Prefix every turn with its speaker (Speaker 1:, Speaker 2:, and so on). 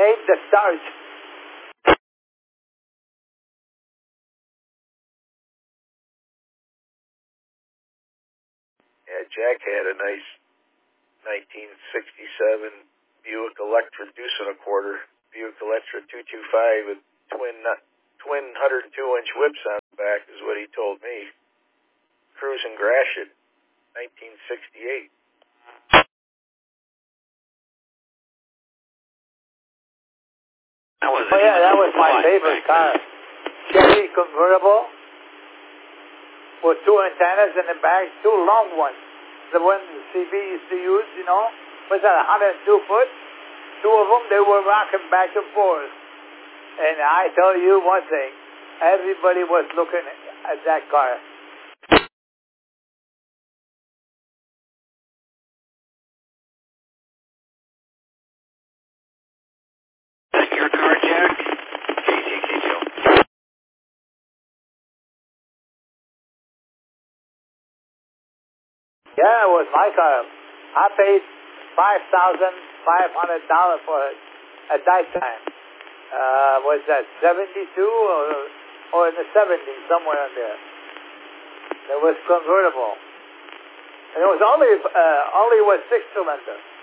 Speaker 1: name the stars.
Speaker 2: Yeah, Jack had a nice 1967 Buick Electra deuce and a quarter. Buick Electra 225 with twin 102-inch whips on the back is what he told me. Cruising Gratiot, 1968.
Speaker 1: That was my favorite car. Chevy convertible with two antennas in the back, two long ones. The one CB used to use, was that 102 foot? Two of them, they were rocking back and forth. And I tell you one thing, everybody was looking at that car.
Speaker 3: Is that your car, Jack? KTKO.
Speaker 1: Yeah, it was my car. I paid $5,500 for it at that time. Was that 72 or in the 70s, somewhere in there? It was convertible. And it was only was 6-cylinder.